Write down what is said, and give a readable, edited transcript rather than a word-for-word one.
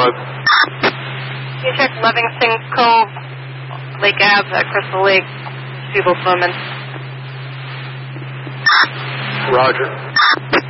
bug. Can you check Livingston Cove, Lake Ave at Crystal Lake? People swimming. Roger.